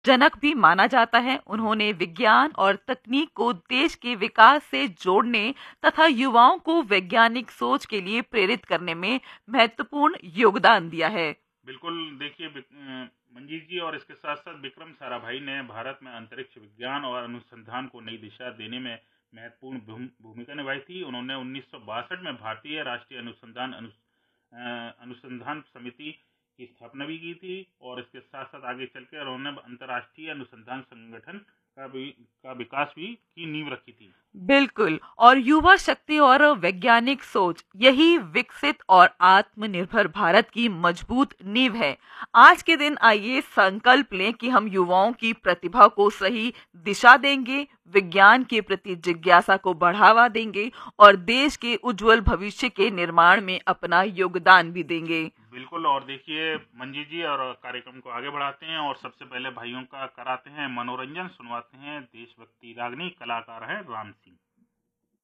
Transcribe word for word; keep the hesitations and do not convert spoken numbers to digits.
जनक भी माना जाता है। उन्होंने विज्ञान और तकनीक को देश के विकास से जोड़ने तथा युवाओं को वैज्ञानिक सोच के लिए प्रेरित करने में महत्वपूर्ण योगदान दिया है। बिल्कुल, देखिए विक- अ, मंजीत जी और इसके साथ साथ विक्रम साराभाई ने भारत में अंतरिक्ष विज्ञान और अनुसंधान को नई दिशा देने में महत्वपूर्ण भूम- भूमिका निभाई थी। उन्होंने उन्नीस सौ बासठ में भारतीय राष्ट्रीय अनुसंधान अनु, अ, अनुसंधान समिति की स्थापना भी की थी और इसके साथ साथ आगे चलकर उन्होंने अंतर्राष्ट्रीय अनुसंधान संगठन का भी का विकास भी की नींव रखी थी। बिल्कुल। और युवा शक्ति और वैज्ञानिक सोच यही विकसित और आत्मनिर्भर भारत की मजबूत नींव है। आज के दिन आइए संकल्प लें कि हम युवाओं की प्रतिभा को सही दिशा देंगे, विज्ञान के प्रति जिज्ञासा को बढ़ावा देंगे और देश के उज्जवल भविष्य के निर्माण में अपना योगदान भी देंगे। बिल्कुल, और देखिए मंजीत जी और कार्यक्रम को आगे बढ़ाते हैं और सबसे पहले भाइयों का कराते हैं मनोरंजन, सुनवाते हैं देशभक्ति रागनी, कलाकार हैं राम सिंह।